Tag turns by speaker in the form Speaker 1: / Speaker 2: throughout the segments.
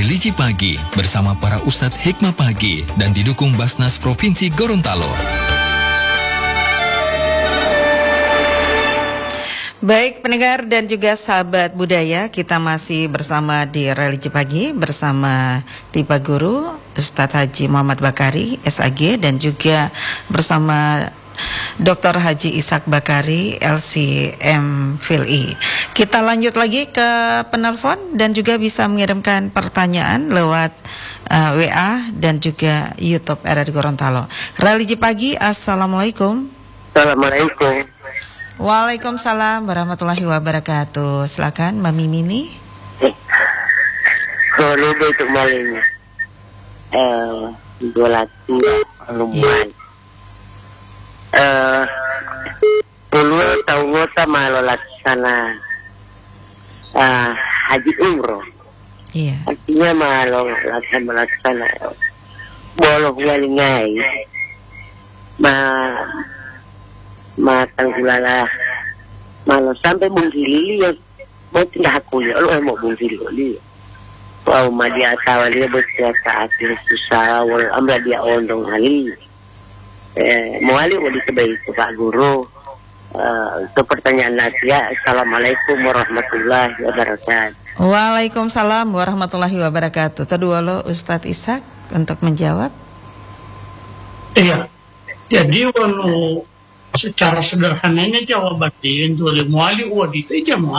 Speaker 1: Religi Pagi bersama para Ustadz Hikmah Pagi dan didukung Basnas Provinsi Gorontalo.
Speaker 2: Baik pendengar dan juga sahabat budaya, kita masih bersama di Religi Pagi bersama Tipa Guru Ustadz Haji Muhammad Bakari SAG dan juga bersama Dr. Haji Ishak Bakari LCM PhilI. Kita lanjut lagi ke penelpon dan juga bisa mengirimkan pertanyaan lewat WA dan juga YouTube RRI Gorontalo. Religi Pagi, Assalamualaikum.
Speaker 3: Assalamualaikum.
Speaker 2: Waalaikumsalam warahmatullahi wabarakatuh. Silakan Mami Mini.
Speaker 3: Kalau itu malingnya 2 lumayan. Puluh tahun ngota malu laksana haji umroh.
Speaker 2: Iya.
Speaker 3: Artinya malu laksana bolong walingai tanggulala malu sampai bungkili ya mau tindak aku ya lo mau bungkili wow madia tawali bersiasa akhir susah wal amra dia ondong hali muali wali sebaik Pak Guru. Untuk pertanyaan Nadia, Assalamualaikum warahmatullahi wabarakatuh.
Speaker 2: Waalaikumsalam warahmatullahi wabarakatuh. Kedua lo Ustadz Ishak untuk menjawab.
Speaker 4: Iya, jadi walau secara sederhananya jawaban dia oleh muali wadita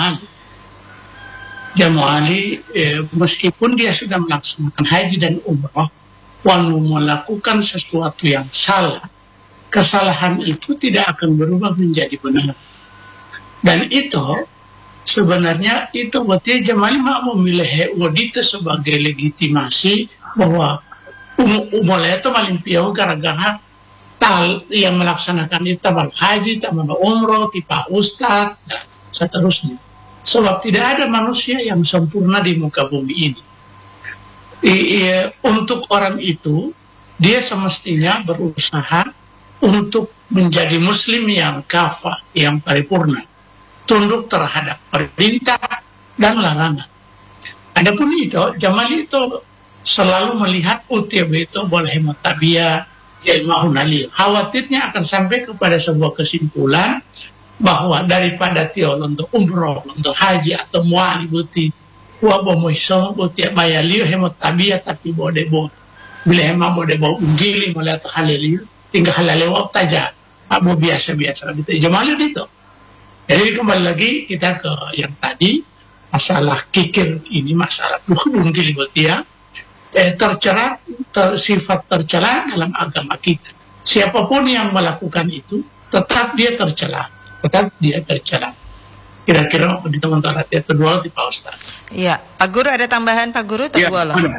Speaker 4: jamuali meskipun dia sudah melaksanakan haji dan umrah, walau melakukan sesuatu yang salah, kesalahan itu tidak akan berubah menjadi benar. Dan itu sebenarnya itu berarti Jamali mau memilih wadita sebagai legitimasi bahwa umur itu paling piau gara-gara tal yang melaksanakan itu tabal haji, tabal umroh, tipa ustad dan seterusnya. Sebab tidak ada manusia yang sempurna di muka bumi ini. Untuk orang itu dia semestinya berusaha untuk menjadi muslim yang kafah, yang paripurna, tunduk terhadap perintah dan larangan. Adapun itu, Jamali itu selalu melihat UTB itu boleh mutabiyah, ilmahun aliyah. Khawatirnya akan sampai kepada sebuah kesimpulan bahwa daripada tiol untuk umroh, untuk haji atau muali buti, wabah muisom buti mayaliyo hemutabiyah tapi bodebo, bila hema bodebo unggili melihat haliliyo, tinggal halal lewat aja, abu biasa-biasa gitu. Jamali itu. Jadi kembali lagi kita ke yang tadi masalah kikir ini, masalah bungkil ya, sifat tercela dalam agama kita. Siapapun yang melakukan itu tetap dia tercela, Kira-kira di teman-teman yang kedua di Pak Ustaz.
Speaker 2: Iya, Pak Guru ada tambahan Pak Guru?
Speaker 5: Ya,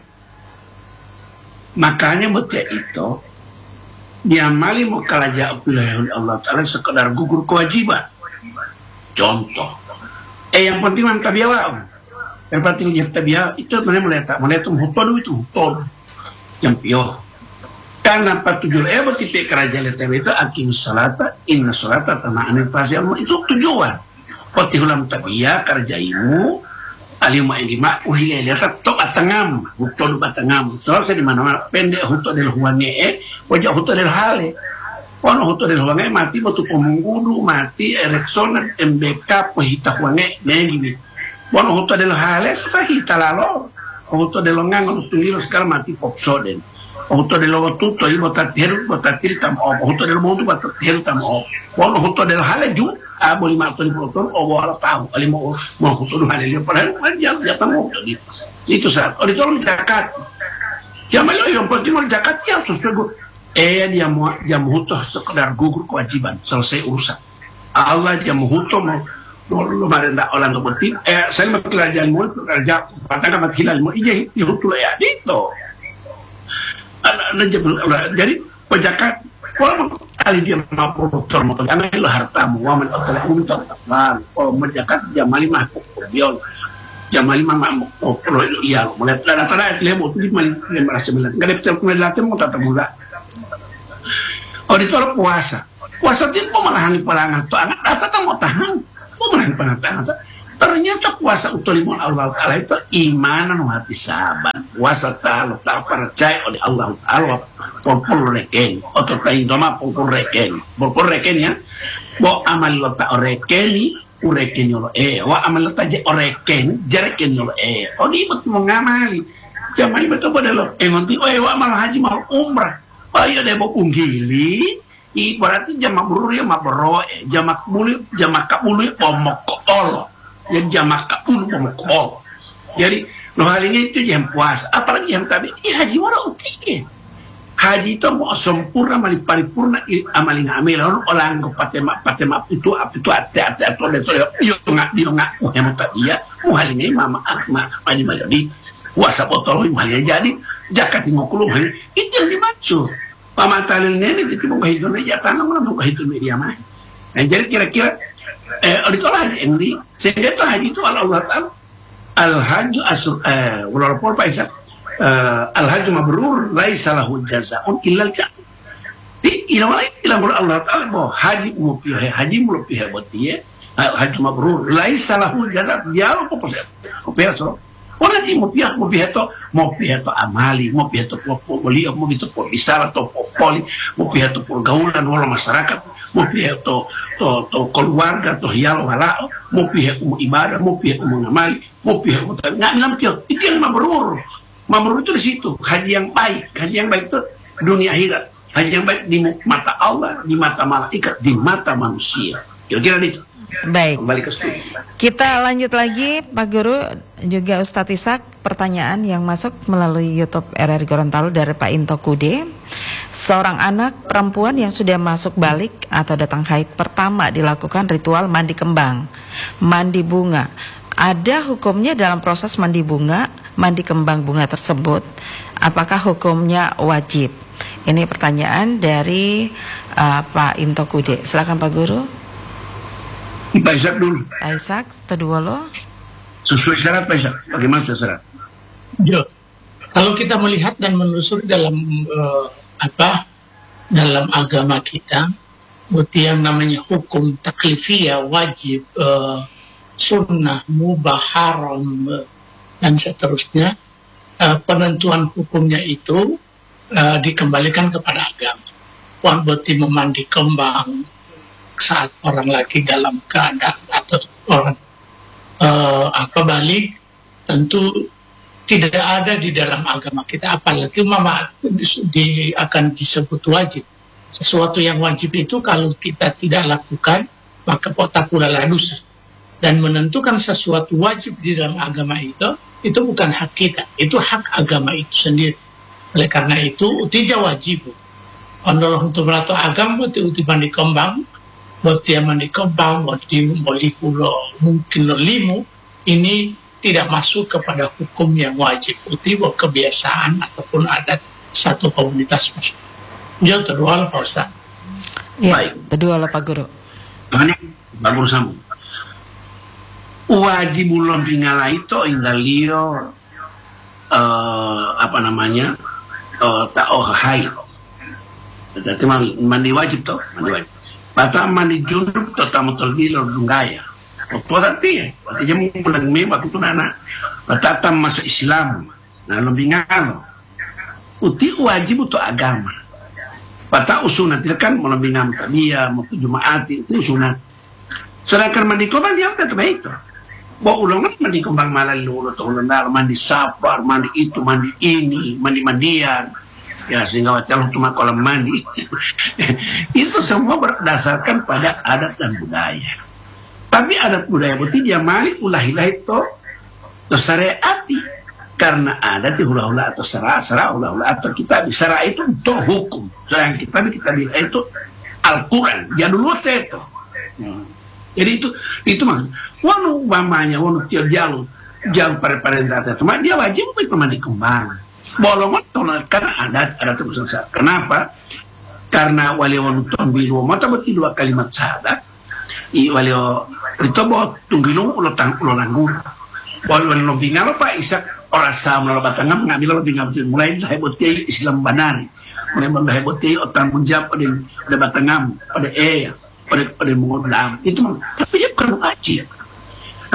Speaker 5: makanya betul itu. Dia mali mau kalaja Allah Ta'ala sekedar gugur kewajiban. Contoh. Yang penting man tabiawa. Yang penting dia tabiawa itu melihat hutodu itu hutod. Yang pioh. Karena patujul bertipe kerajaan itu akim salata inna salata tama'anil pasi Allah itu tujuan. Potihulam tabiawa kerjaimu alima ilima uhile lihat tok atangam hutod batangam. Soal saya di mana-mana pendek hutod del huane wajah hotel del hale, ono hotel del wange mati batu pemunggudu mati Erickson MBK pehita wange begini, ono hotel del hale susah hita lalo, hotel del longang ono tunggil sekarang mati popsoden, hotel del lotuto ibu tatir tam hotel del montu tatir tam ono hotel del hale ju boleh makan di motor, ala tahu, ali mau hotel del hale dia padahal dia tamu itu saat, oh ditolong zakat, ya malah yang penting mau zakat ya sesuai dia muhutoh sekedar gugur kewajiban selesai urusan Allah dia muhutoh mau merendah orang berarti saya mau kerajaan mau kerja pada kamat hilal mau ijah dihutul ya itu jadi penjakat walaupun kali dia mampu dokter mau karena itu hartamu waman otak untuk menjakat jamali mah biol jamali mah mau perlu iya mulai tanda-tanda dia mau tuh mali merasa bilang nggak ada terkena mau tak termula. Auditor puasa dia mau menahan pelangan tuh anak rata mau tahan mau menahan pelangan Ternyata puasa utulimon Allah Ta'ala itu imanan hati sahabat. Puasa ta'ala percaya oleh Allah Ta'ala. Purpur reken. Atau ta'in doma purpur reken. Purpur reken ya. Bo amal lo ta orekeni. Ureken yolo wa amal lo ta je oreken. Jareken yolo o di bet mengamali. Jamani betul pada lo. Nanti wa amal haji mal umrah. Ayo deh bo unggili. Berarti jamak burur ya mabroe. Jamak bulu pomok kotol. Jadi jamak kapul pemukul. Jadi lo hal ini itu jam puasa. Apalagi yang tadi haji wara uti. Haji itu mau sempurna mali paripurna amalin amil orang patema itu ate atau dia nggak yang tadi ya mau hal ini mama mani jadi puasa botol ini jadi jakat ngokulu itu yang dimaksud. Pamatalin nenek itu mau kehidupan aja tanam mau kehidupan media mah. Nah jadi kira-kira ditolak haji ini sehingga itu haji itu Allah Ta'ala al-hajju walaupun Pak Isa al-hajju mabrur laisa lahu jazaa'un illa al-jannah ilang Allah Ta'ala bahwa haji mupihe buat dia al-hajju mabrur laisa lahu jazaa'un dia apa posisi kopiah so orang di mupihe to amali mupihe to poli mupihe to bisara to poli mupihe to pergaulan wala masyarakat mupihe to keluarga to hial wala mau pihak ibadah mau pihak ngamal mau pihak nggak bilang pihak itu yang mabrur itu di situ haji yang baik itu dunia akhirat haji yang baik di mata Allah di mata malaikat di mata manusia kira-kira itu.
Speaker 2: Baik.
Speaker 5: Kembali ke studio.
Speaker 2: Kita lanjut lagi Pak Guru juga Ustadz Ishak, pertanyaan yang masuk melalui YouTube RRI Gorontalo dari Pak Into Kude. Seorang anak perempuan yang sudah masuk balik atau datang haid pertama dilakukan ritual mandi kembang, mandi bunga. Ada hukumnya dalam proses mandi kembang bunga tersebut? Apakah hukumnya wajib? Ini pertanyaan dari Pak Into Kude. Silakan Pak Guru.
Speaker 5: Pak Ishak dulu.
Speaker 2: Pak Ishak, kedua lo.
Speaker 5: Sesuai syarat Pak Ishak. Bagaimana syarat?
Speaker 4: Jo, kalau kita melihat dan menelusuri dalam dalam agama kita, yang namanya hukum taklifiyah, wajib, sunnah, mubah, haram, dan seterusnya, penentuan hukumnya itu dikembalikan kepada agama. Wan berarti memandi kembang saat orang lagi dalam keadaan atau orang balik, tentu tidak ada di dalam agama kita, apalagi akan disebut wajib. Sesuatu yang wajib itu kalau kita tidak lakukan maka tak pula dosa. Dan menentukan sesuatu wajib di dalam agama itu bukan hak kita, itu hak agama itu sendiri. Oleh karena itu utija wajib. Allah untuk beratur agama uti mandi kembang, buat dia mandi kembang, buat dia mungkin limu, ini tidak masuk kepada hukum yang wajib. Uti buat kebiasaan ataupun adat satu komunitas muslim. Jauh kedua Pak Ustaz.
Speaker 2: Ya, kedua Pak Guru.
Speaker 5: Ini Pak Guru sambung. Wajib ulun pingala itu indalio haid. Jadi mandi wajib toh, mandi wajib. Bata mandi junub toh tamu tergilo dunggaya. Waktu artinya mau bulan Mei waktu itu anak. Bata masuk Islam, nah lebih ngalo. Uti wajib untuk agama. Bata usunat kan mau lebih ngam tabia, mau Jumat itu usunat. Sedangkan mandi kembang dia apa baik toh. Bawa ulangan mandi kembang malah lu atau ulang mandi safar, mandi itu, mandi ini, mandi-mandian. Ya sehingga wajah cuma kolam mandi. Itu semua berdasarkan pada adat dan budaya. Tapi adat budaya berarti dia malik ulah-ilah itu tersyariati. Karena adat di hula-hula atau serah hula-hula atau kita bicara itu untuk hukum. Sedang kita bilang itu Al-Quran. Dia dulu itu. Jadi itu maksud. Wanu mamanya, wanu tiap jalur pada data. Cuma dia wajib untuk mandi kembang. Bolongan karena ada terusan syahadat. Kenapa? Karena waliwan tunggilu mata berarti dua kalimat syahadat. Walio itu bawa tunggilu ulo langgur. Waliwan lombingal Pak Ishak orang sama lo batangam ngambil lombingal mulai dah hebatnya Islam banari. Mulai dah hebatnya otak punjab pada batangam pada pada mengulang itu tapi dia bukan wajib. Nah, walau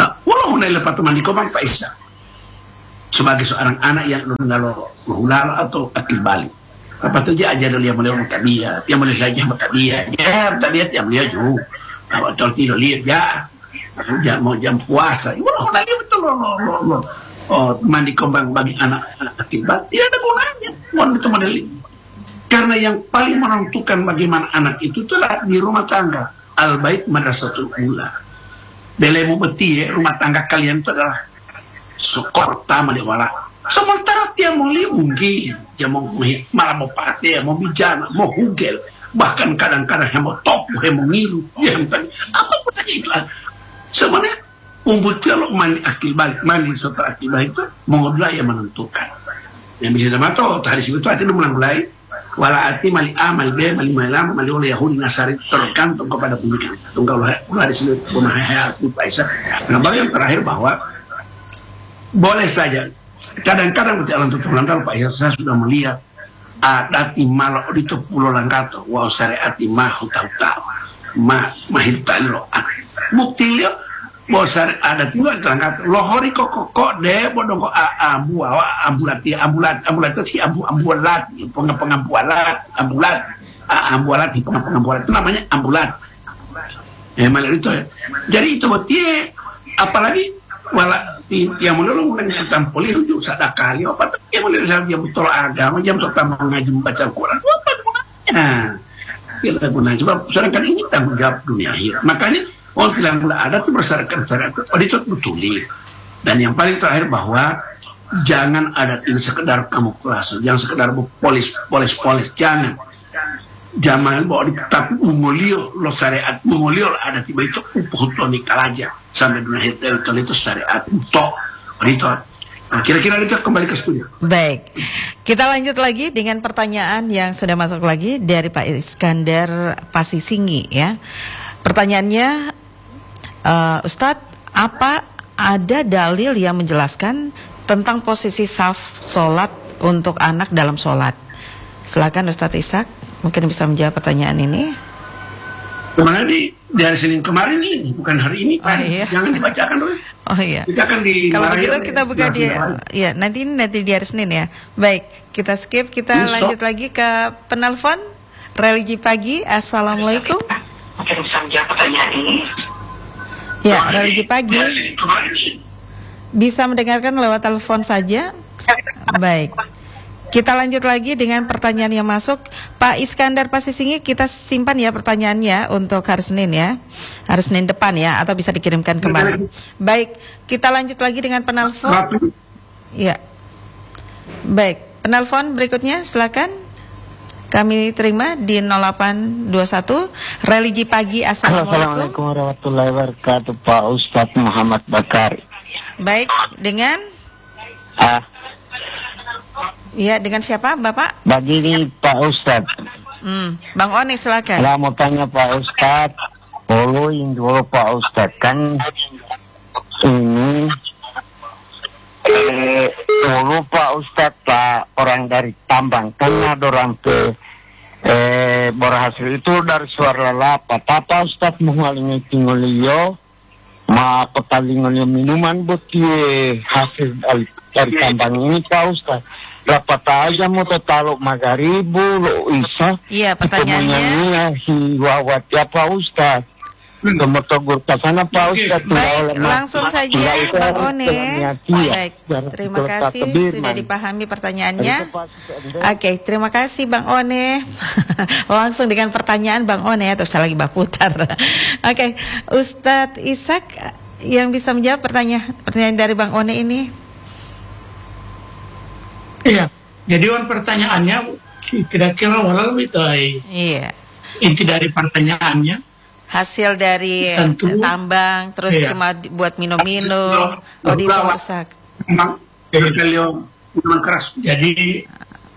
Speaker 5: hunai lepas teman di komang Pak Isa sebagai seorang anak yang nalo atau akil balik. Apa saja ajar dia mulai mata dia saja mata dia. Ya, mata dia tiap dia juga. Kalau tidak lihat ya, jam puasa. Wah, hunai betul loh. Oh, mandi kembang bagi anak-anak akil balik tidak ada gunanya. Mohon itu modeli. Karena yang paling menentukan bagaimana anak itu adalah di rumah tangga. Al-bait madrasatul ula. Belemu beti rumah tangga kalian itu adalah sekolah pertama di wala. Sementara dia mau mungkin dia mau malah mau pate, mau bijana, mau hugel, bahkan kadang-kadang yang mau top, yang mau ngilu, yang tadi apapun itu. Sebenarnya umbutnya lo mandi akil balik, mandi setelah akil balik itu mengolah yang menentukan. Yang bisa sama tuh hari situ hati lu mulai wala ati mali A, mali B, mali malam, mali oleh Yahudi Nasari tergantung kepada pemikiran. Tunggal hari situ punah itu Pak Isa. Nah, baru yang terakhir bahwa boleh saja kadang-kadang berarti alam tutup lantal Pak Isa saya sudah melihat adati malah di pulau Langkato wa syariati ma huta mahirtan lo bukti lo bahwa ada tiga Langkato lohori kok deh bodong kok ambulat itu si ambulat itu namanya ambulat malah itu ya. Jadi itu berarti apalagi wala yang melulu mengenai polis itu sadar kali apa yang melulu dia betul agama jam pertama ngaji membaca Quran apa gunanya tidak gunanya coba sedangkan ini tanggung jawab dunia akhir makanya orang bilang ada tuh bersyaratkan itu betul. Dan yang paling terakhir bahwa jangan adat ini sekedar kamuflase jangan sekedar polis jangan bawa tapi umulio lo syariat umulio ada tiba itu uputoni kalaja sampai dunia kalau itu syariat utuh itu. Nah, kira-kira kita kembali ke studio.
Speaker 2: Baik, kita lanjut lagi dengan pertanyaan yang sudah masuk lagi dari Pak Iskandar Pasisinggi ya. Pertanyaannya, Ustadz, apa ada dalil yang menjelaskan tentang posisi saf sholat untuk anak dalam sholat? Silakan Ustadz Ishak, mungkin bisa menjawab pertanyaan ini.
Speaker 5: Kemana di hari Senin kemarin ini, bukan hari ini, Pak. Iya. Jangan dibacakan dulu.
Speaker 2: Oh iya.
Speaker 5: Kita akan di
Speaker 2: kalau begitu kita buka di ya nanti di hari Senin ya. Baik, kita skip, kita lanjut lagi ke penelpon Religi Pagi. Assalamualaikum.
Speaker 3: Mungkin bisa menjawab pertanyaan ini.
Speaker 2: Ya, Religi Pagi. Bisa mendengarkan lewat telepon saja. Baik. Kita lanjut lagi dengan pertanyaan yang masuk. Pak Iskandar Pasisinggi, kita simpan ya pertanyaannya untuk hari Senin ya. Hari Senin depan ya, atau bisa dikirimkan kembali. Baik, kita lanjut lagi dengan penelpon. Ya. Baik, penelpon berikutnya silakan. Kami terima di 0821 Religi Pagi.
Speaker 6: Assalamualaikum warahmatullahi wabarakatuh. Pak Ustadz Muhammad Bakari.
Speaker 2: Baik, dengan ya, dengan siapa, Bapak?
Speaker 6: Begini Pak Ustadz.
Speaker 2: Bang Oni silakan.
Speaker 6: Saya mau tanya Pak Ustadz, following dulu Pak Ustadz, kan ini dulu Pak Ustadz Pak orang dari Tambang, kan ada orang ke berhasil itu dari suara lapa. Pak Ustadz mengalingi tinggalio, ma petalingan minuman buat hasil dari tambang ini Pak Ustadz. Dapat aja mau total magaribu lo isa.
Speaker 2: Iya, pertanyaannya
Speaker 6: hiwawat ya Pak Ustadz. Kemotogur kesana Pak Ustadz.
Speaker 2: Baik, langsung saja Bang One. Baik, terima kasih sudah dipahami pertanyaannya. Oke, terima kasih Bang One. Langsung dengan pertanyaan Bang One, terus saya lagi berputar. Oke, Ustadz Ishak yang bisa menjawab pertanyaan dari Bang One ini.
Speaker 4: Iya, jadi pertanyaannya kira-kira walau itu
Speaker 2: iya.
Speaker 4: Inti dari pertanyaannya
Speaker 2: hasil dari tambang terus cuma buat minum-minum itu rusak.
Speaker 5: Minuman keras.
Speaker 4: Jadi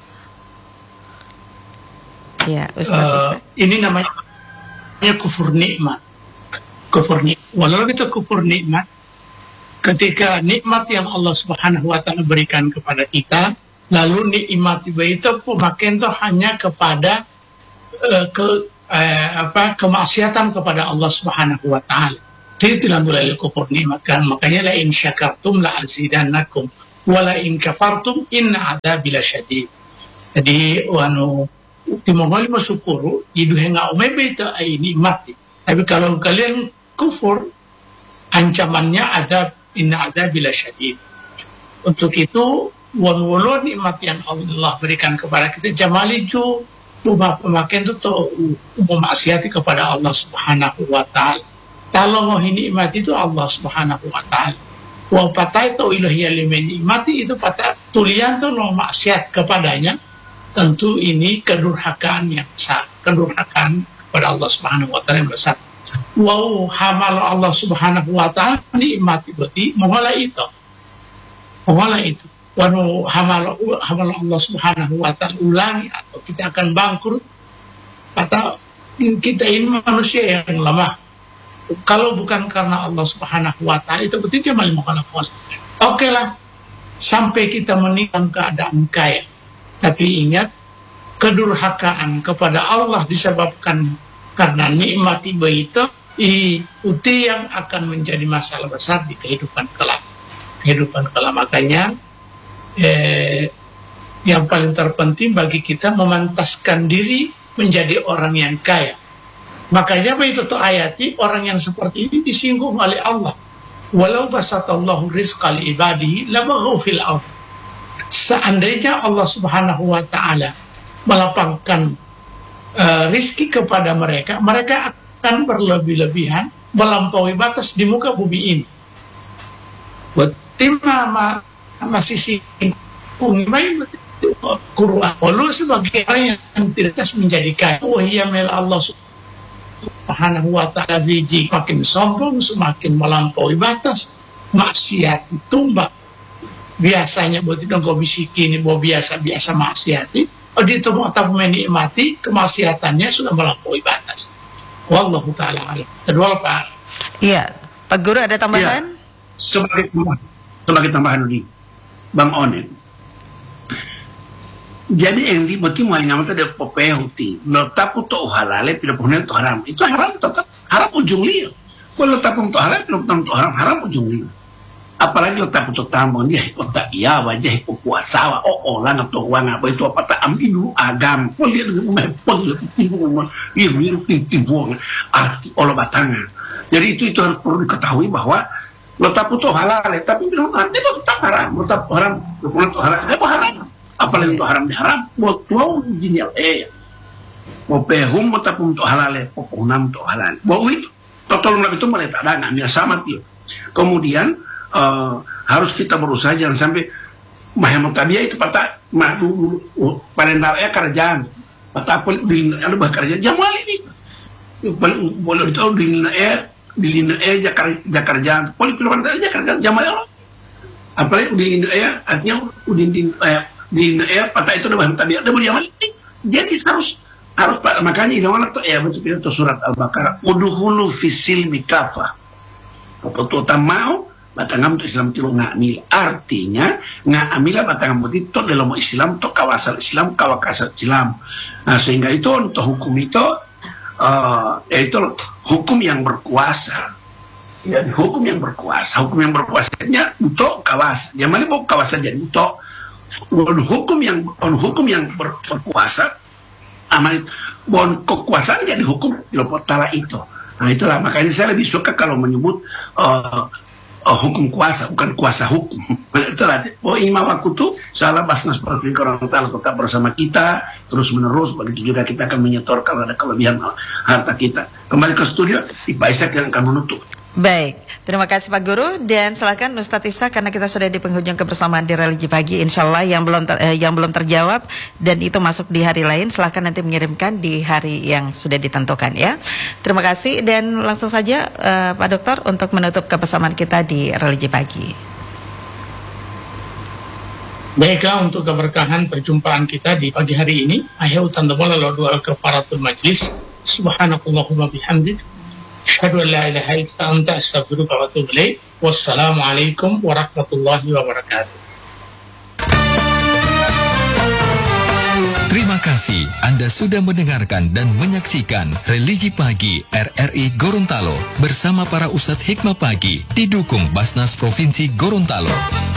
Speaker 2: ya, Ustaz
Speaker 4: ini namanya kufur nikmat. Walau itu kufur nikmat, ketika nikmat yang Allah Subhanahu wa taala berikan kepada kita, lalu nikmat itu pemakaian itu hanya kepada kemaksiatan kepada Allah Subhanahu wa taala. tidak boleh kufur nikmatkan. Makanya la in syakartum la azidannakum wa la in kafartum inna adzabi lasyadid. Jadi timongoli bersyukur itu henga umebe itu ini mati. Tapi kalau kalian kufur, ancamannya adab, inna adzabi lasyadid. Untuk itu won nikmat yang Allah berikan kepada kita jamaliju pemakaian itu memaksiati kepada Allah Subhanahu wa taala. Kalau mau nikmat itu Allah Subhanahu wa taala. Wa patai to ilahi nikmati itu patah tulian tuh no maksiat kepadanya. Tentu ini kedurhakaan yang besar, kedurhakaan kepada Allah Subhanahu wa taala yang besar. Wow, hamal Allah Subhanahu wa taala nikmati berarti mengolah itu. Mengolah itu. Wanu hamal Allah Subhanahu wa taala ulangi atau kita akan bangkrut atau kita ini manusia yang lemah. Kalau bukan karena Allah Subhanahu wa taala itu berarti cuma lima kali. Oke lah, sampai kita meninggal keadaan kaya. Tapi ingat, kedurhakaan kepada Allah disebabkan karena nikmat itu itu yang akan menjadi masalah besar di kehidupan kelak. Kehidupan kelak, makanya yang paling terpenting bagi kita memantaskan diri menjadi orang yang kaya. Makanya itu tuh ayati orang yang seperti ini disinggung oleh Allah. Walau basatallahu rizqa li ibadihi labaghaw fil ardh. Seandainya Allah Subhanahu wa taala melapangkan rizki kepada mereka, mereka akan berlebih-lebihan melampaui batas di muka bumi ini. Buat timah masih main Quran lalu sebagai orang yang tidak menjadi kaya. Wahia mel Allah Subhanahu wa taala biji makin sombong, semakin melampaui batas, maksiat tumbak. Biasanya buat itu kau bisikin, bahwa biasa maksiati. Oh di tempat tak menikmati kemaksiatannya sudah melampaui batas. Wallahu taala alam. Kedua Pak.
Speaker 2: Iya, Pak Guru ada tambahan?
Speaker 5: Ya, sebagai tambahan ini, Bang Onen. Jadi yang dibuat mulai nama tadi popehuti, letak untuk halal, tidak punya untuk haram. Itu haram tetap haram ujung liu. Kalau letak untuk halal, tidak untuk haram ujung liu. Apalagi letak untuk tambang dia letak iya wajah puasa orang atau orang apa itu apa tak ambil agam pun dia dengan timbung arti olah batangan. Jadi itu harus perlu diketahui bahwa letak untuk halal tapi bilang dia tetap haram, letak haram untuk haram dia haram. Apalagi untuk haram diharam buat tuau jinjal mau pehum letak untuk halal pohonam untuk halal bahwa itu total itu mulai tak ada nggak sama dia. Kemudian harus kita berusaha jangan sampai Muhammad Tabiah itu patah parentalnya kerjaan patah apa ada bah kerjaan jamal ini boleh itu di lina kerjaan poli keluar aja kerjaan jamal Allah apalagi di artinya di lina patah itu ada Muhammad Tabiah ada boleh jamal ini jadi harus makanya ini orang tuh betul itu surat Al-Baqarah udhulu fisil mikafah keputusan mau batangam tu Islam itu ngamil artinya ngamila batangam itu dalam Islam to kawasan Islam kawasan Islam. Nah sehingga itu untuk hukum itu itu hukum yang berkuasa. Ya, hukum yang berkuasanya untuk kawasan. Yang mana mau kawasan jadi untuk hukum yang berkuasa amal bon kekuasaan jadi hukum di tala itu. Nah itulah makanya saya lebih suka kalau menyebut hukum kuasa, bukan kuasa hukum. Itulah, imam aku tuh salah Basnas Provinsi Gorontalo tetap bersama kita terus menerus. Begitu juga kita akan menyetor kalau ada kelebihan harta kita. Kembali ke studio, Pak Ishak yang akan menutup.
Speaker 2: Baik, terima kasih Pak Guru dan silakan Ustadz Ishak karena kita sudah di penghujung kebersamaan di Religi Pagi. Insya Allah yang belum terjawab dan itu masuk di hari lain silakan nanti mengirimkan di hari yang sudah ditentukan ya. Terima kasih dan langsung saja Pak Dokter untuk menutup kebersamaan kita di Religi Pagi.
Speaker 4: Baiklah untuk keberkahan perjumpaan kita di pagi hari ini. Ayo tandabola doa kafaratul majlis. Subhanakallahumma bihamdik. Asyhadu an la ilaha illa anta astaghfiruka wa atubu ilaik. Wassalamualaikum warahmatullahi wabarakatuh.
Speaker 1: Terima kasih Anda sudah mendengarkan dan menyaksikan Religi Pagi RRI Gorontalo bersama para Ustadz Hikmah Pagi didukung Basnas Provinsi Gorontalo.